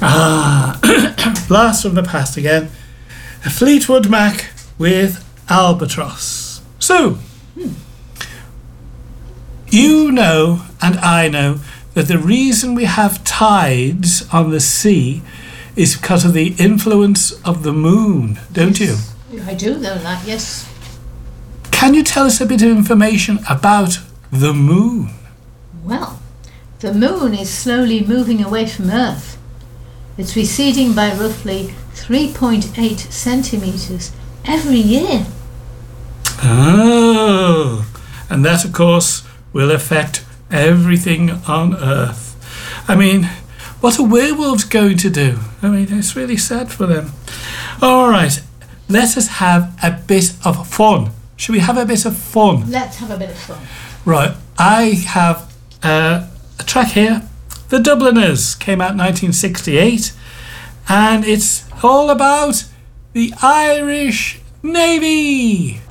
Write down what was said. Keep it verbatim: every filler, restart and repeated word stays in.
Ah, blast from the past again. A Fleetwood Mac with Albatross. So, hmm. you know and I know that the reason we have tides on the sea is because of the influence of the moon, don't yes. you? I do know that, yes. Can you tell us a bit of information about the moon? Well, the moon is slowly moving away from Earth. It's receding by roughly three point eight centimetres every year. Oh, and that, of course, will affect everything on Earth. I mean, what are werewolves going to do? I mean, it's really sad for them. All right, let us have a bit of fun. Should we have a bit of fun? Let's have a bit of fun. Right, I have uh, a track here. The Dubliners came out in nineteen sixty-eight, and it's all about the Irish Navy.